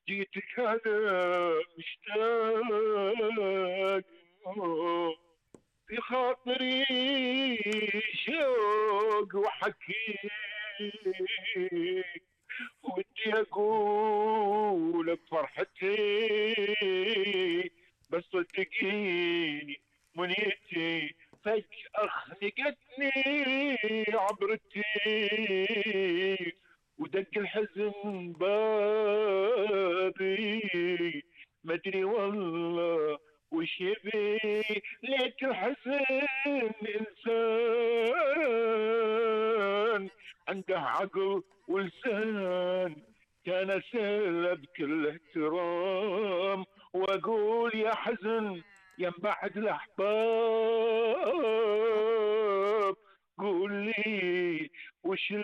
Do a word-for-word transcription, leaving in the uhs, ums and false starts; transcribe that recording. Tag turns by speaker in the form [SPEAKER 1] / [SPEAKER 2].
[SPEAKER 1] جيتك انا مشتاق، في خاطري شوق وحكي، ودي اقول بفرحتي، بس صدقيني منيتي فجأة خنقتني عبرتي، ودق الحزن بابي، ما ادري والله وش يبي، ليك الحزن انسان عنده عقل ولسان، كان اسأله بكل احترام، واقول يا حزن يا بعد الاحباب، قول لي وش